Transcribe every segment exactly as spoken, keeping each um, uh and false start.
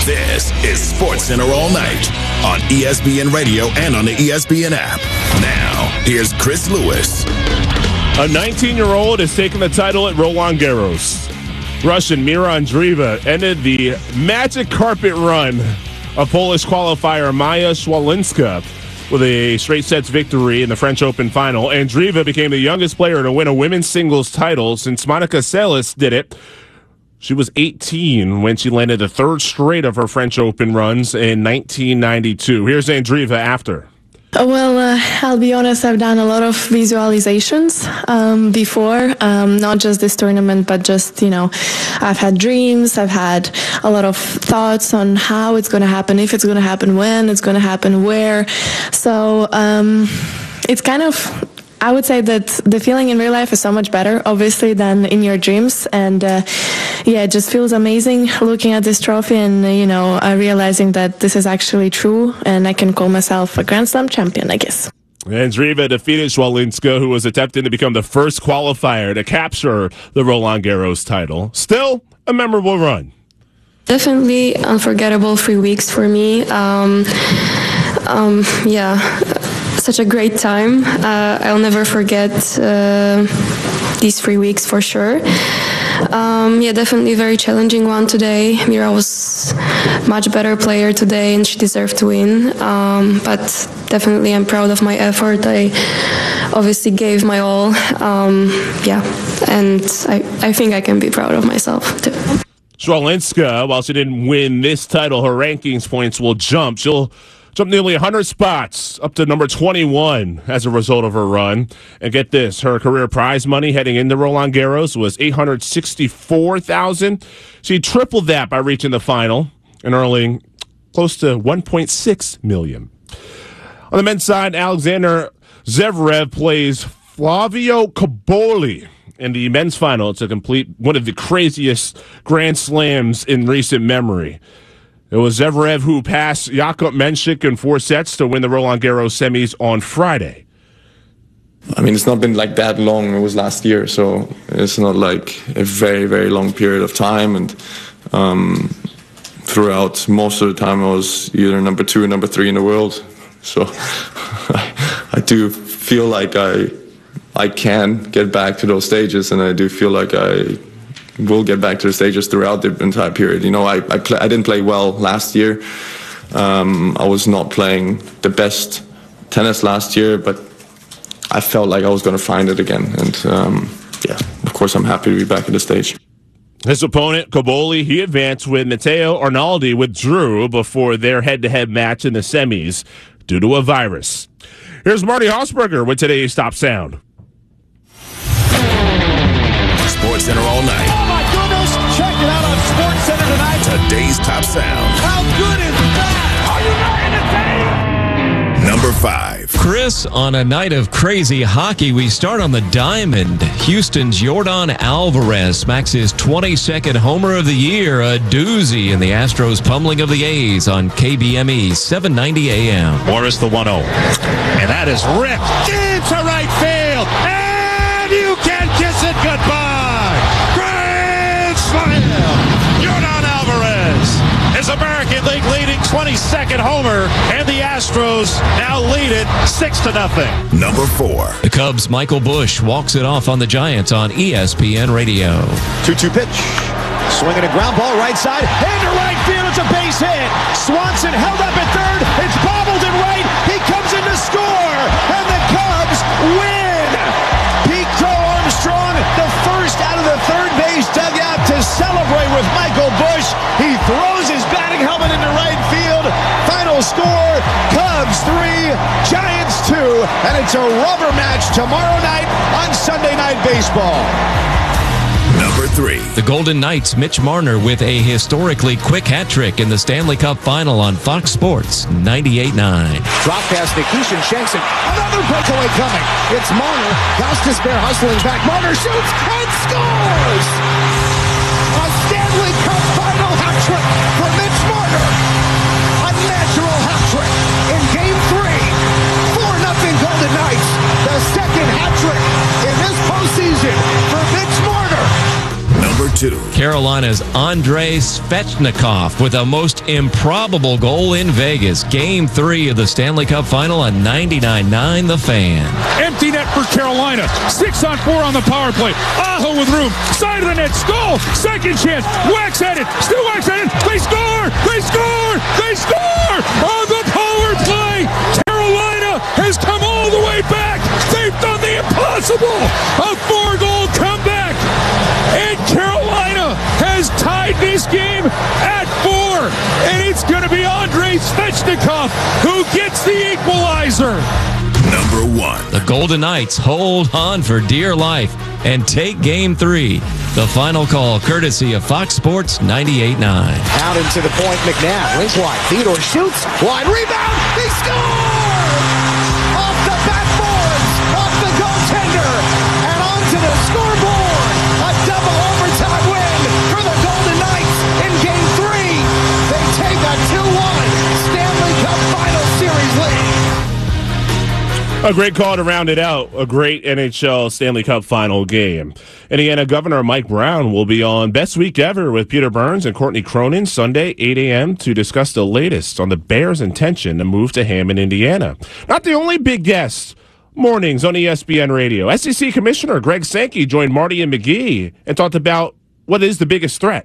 This is SportsCenter All Night on E S P N Radio and on the E S P N app. Now, here's Chris Lewis. A nineteen-year-old has taken the title at Roland Garros. Russian Mira Andreeva ended the magic carpet run of Polish qualifier Maja Swiatek with a straight sets victory in the French Open final. Andreeva became the youngest player to win a women's singles title since Monica Seles did it. She was eighteen when she landed the third straight of her French Open runs in nineteen ninety-two. Here's Andreeva after. Well, uh, I'll be honest, I've done a lot of visualizations um, before, um, not just this tournament, but just, you know, I've had dreams, I've had a lot of thoughts on how it's going to happen, if it's going to happen, when it's going to happen, where. So um, it's kind of... I would say that the feeling in real life is so much better, obviously, than in your dreams. And, uh, yeah, it just feels amazing looking at this trophy and, uh, you know, uh, realizing that this is actually true and I can call myself a Grand Slam champion, I guess. Andreeva defeated Swiatek, who was attempting to become the first qualifier to capture the Roland Garros title. Still a memorable run. Definitely unforgettable three weeks for me. Um, um, yeah. Such a great time. Uh, I'll never forget uh, these three weeks for sure. Um, yeah, definitely a very challenging one today. Mira was much better player today and she deserved to win. Um, but definitely I'm proud of my effort. I obviously gave my all. Um, yeah, and I, I think I can be proud of myself too. Swiatek, while she didn't win this title, her rankings points will jump. She'll jump nearly one hundred spots up to number twenty-one as a result of her run. And get this, her career prize money heading into Roland Garros was eight hundred sixty-four thousand dollars. She tripled that by reaching the final and earning close to one point six million dollars. On the men's side, Alexander Zverev plays Flavio Cobolli in the men's final to complete one of the craziest Grand Slams in recent memory. It was Zverev who passed Jakub Menšik in four sets to win the Roland Garros semis on Friday. I mean, it's not been like that long. It was last year, so it's not like a very, very long period of time. And um, throughout most of the time, I was either number two or number three in the world. So I do feel like I I can get back to those stages, and I do feel like I will get back to the stages throughout the entire period. You know, I I, play, I didn't play well last year. Um, I was not playing the best tennis last year, but I felt like I was going to find it again. And, um, yeah, of course, I'm happy to be back at the stage. His opponent, Cobolli, he advanced when Matteo Arnaldi withdrew before their head-to-head match in the semis due to a virus. Here's Marty Hausberger with today's Top Sound. SportsCenter all night. Oh, my goodness. Check it out on SportsCenter tonight. Today's Top Sound. How good is that? Are you not entertained? Number five. Chris, on a night of crazy hockey, we start on the diamond. Houston's Yordan Alvarez smacks his twenty-second homer of the year, a doozy in the Astros pummeling of the A's on K B M E seven ninety A M. Morris the one oh. And that is ripped into right field. And you can kiss it goodbye. Grand slam. Yordan Alvarez is American League leading twenty-second homer, and the Astros now lead it six to nothing. Number four. The Cubs' Michael Busch walks it off on the Giants on E S P N Radio. two two pitch. Swinging a ground ball right side. Into right field. It's a base hit. Swanson held up at third. It's bobbled in right. He comes in to score. And the Cubs win. Pete Crow Armstrong, the first out of the third base dugout to celebrate with Michael Busch. He throws his batting helmet into right field. Final score, Cubs three, Giants two. And it's a rubber match tomorrow night on Sunday Night Baseball. Number three. The Golden Knights' Mitch Marner with a historically quick hat trick in the Stanley Cup Final on Fox Sports ninety-eight nine. Drop pass, Nikishin shanks it. Another breakaway coming. It's Marner. Gostisbehere hustling back. Marner shoots and scores! A Stanley Cup Final hat trick for Mitch Marner. A natural hat trick in Game three. four nothing Golden Knights. The second hat trick in this postseason for Mitch Marner. Number Number two. Carolina's Andrei Svechnikov with a most improbable goal in Vegas. Game three of the Stanley Cup Final on ninety-nine nine The Fan. Empty net for Carolina. Six on four on the power play. Aho with room. Side of the net. Skull. Second chance. Wax at it. Still wax at it. They score. They score. They score on the power play. Carolina has come all the way back. They've done the impossible. A four-goal comeback. And Carolina has tied this game at four. And it's going to be Andrei Svechnikov who gets the equalizer. Number one. The Golden Knights hold on for dear life and take game three. The final call courtesy of Fox Sports ninety-eight nine. Out into the point, McNabb. Rink wide. Theodore shoots. Wide rebound. They score! Off the backboards. Off the goaltender. And onto the scoreboard. A double overtime win for the Golden Knights in game three. They take a two one Stanley Cup Final Series lead. A great call to round it out. A great N H L Stanley Cup Final game. Indiana Governor Mike Brown will be on Best Week Ever with Peter Burns and Courtney Cronin Sunday, eight a.m. to discuss the latest on the Bears' intention to move to Hammond, Indiana. Not the only big guest. Mornings on E S P N Radio. S E C Commissioner Greg Sankey joined Marty and McGee and talked about what is the biggest threat.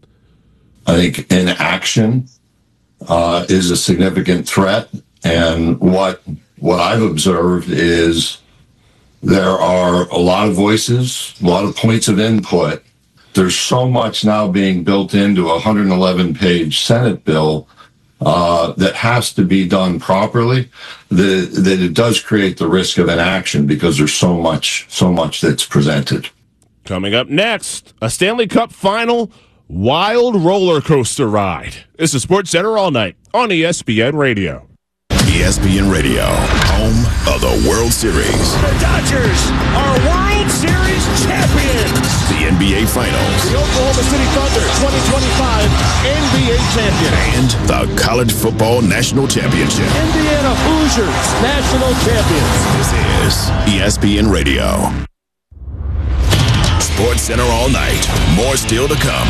I think inaction uh, is a significant threat, and what what I've observed is there are a lot of voices, a lot of points of input. There's so much now being built into a one hundred eleven page Senate bill uh, that has to be done properly, that, that it does create the risk of inaction because there's so much, so much that's presented. Coming up next, a Stanley Cup Final wild roller coaster ride. This is Sports Center All Night on E S P N Radio. E S P N Radio, home of the World Series. The Dodgers are World Series champions. The N B A Finals. The Oklahoma City Thunder twenty twenty-five N B A champion. And the College Football National Championship. Indiana Hoosiers national champions. This is E S P N Radio. Sports Center All Night. More still to come.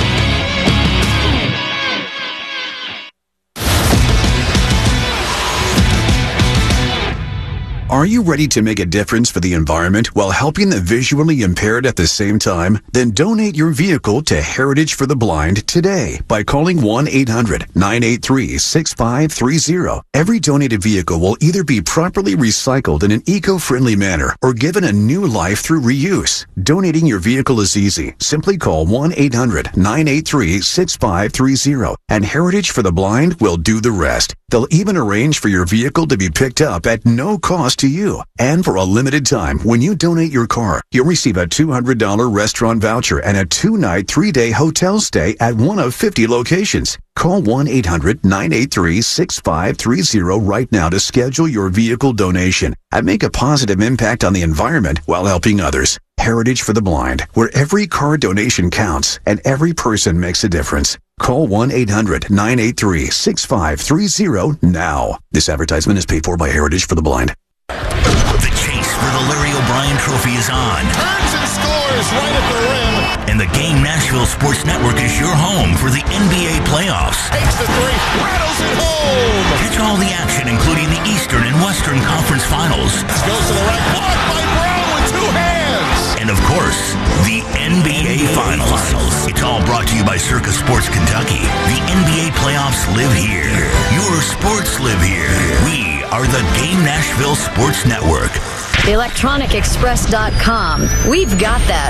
Are you ready to make a difference for the environment while helping the visually impaired at the same time? Then donate your vehicle to Heritage for the Blind today by calling one eight hundred nine eight three six five three zero. Every donated vehicle will either be properly recycled in an eco-friendly manner or given a new life through reuse. Donating your vehicle is easy. Simply call one eight hundred nine eight three six five three zero and Heritage for the Blind will do the rest. They'll even arrange for your vehicle to be picked up at no cost to you. And for a limited time, when you donate your car, you'll receive a two hundred dollars restaurant voucher and a two-night, three-day hotel stay at one of fifty locations. Call one eight hundred nine eight three six five three zero right now to schedule your vehicle donation and make a positive impact on the environment while helping others. Heritage for the Blind, where every car donation counts and every person makes a difference. Call one eight hundred nine eight three six five three zero now. This advertisement is paid for by Heritage for the Blind. The chase for the Larry O'Brien Trophy is on. Turns and scores right at the rim. And the Game Nashville Sports Network is your home for the N B A playoffs. Takes the three, rattles it home. Catch all the action, including the Eastern and Western Conference Finals. Goes to the right, blocked by Brown with two hands. And of course, the N B A Finals. It's all brought to you by Circa Sports Kentucky. The N B A playoffs live here. Your sports live here. We are the Game Nashville Sports Network. electronic express dot com. We've got that.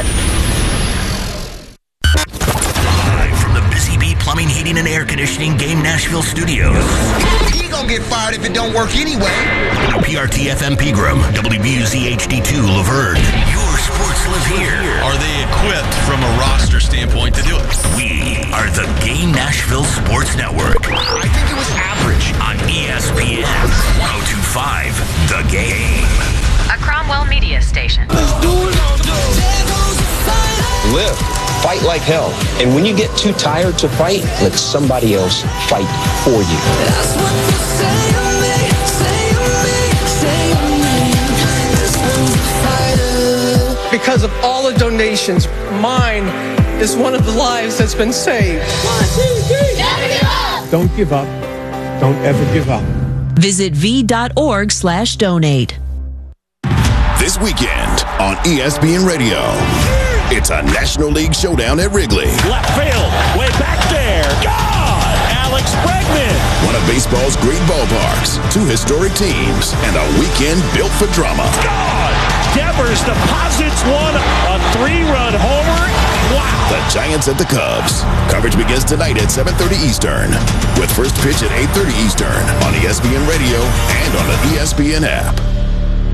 Live from the Busy Bee Plumbing, Heating, and Air Conditioning Game Nashville Studios. He gonna get fired if it don't work anyway. W P R T F M Pegram, W B U Z H D two Laverne. Your sports live here. Are they equipped from a roster standpoint to do it? We are the Game Nashville Sports Network. I think it was average. On E S P N one oh two point five, The Game. A Cromwell Media Station. Live. Fight like hell. And when you get too tired to fight, let somebody else fight for you. That's what you say to me, say to me, say to me. This one's a fighter. Because of all the donations, mine is one of the lives that's been saved. One, two, three. Never give up. Don't give up. Don't ever give up. Visit v.org slash donate. This weekend on E S P N Radio, it's a National League showdown at Wrigley. Left field, way back there. God! Alex Bregman. One of baseball's great ballparks, two historic teams, and a weekend built for drama. God! Devers deposits one, a three-run homer. Wow! The Giants at the Cubs. Coverage begins tonight at seven thirty Eastern, with first pitch at eight thirty Eastern on E S P N Radio and on the E S P N app.